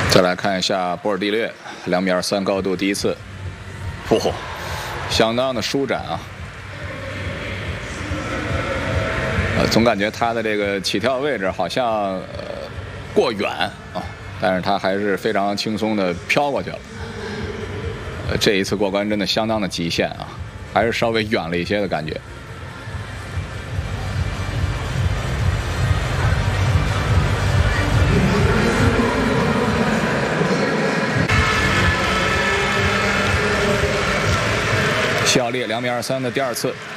再来看一下波尔蒂略2米23高度第一次，嚯，相当的舒展啊！总感觉他的这个起跳位置好像过远啊，但是他还是非常轻松的飘过去了。这一次过关真的相当的极限啊，还是稍微远了一些的感觉。谢晓丽2米23的第二次。